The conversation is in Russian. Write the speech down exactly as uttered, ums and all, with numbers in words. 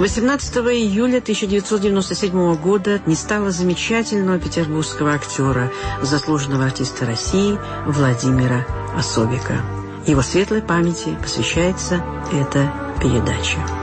восемнадцатого июля тысяча девятьсот девяносто седьмого года не стало замечательного петербургского актера, заслуженного артиста России Владимира Особика. Его светлой памяти посвящается эта передача.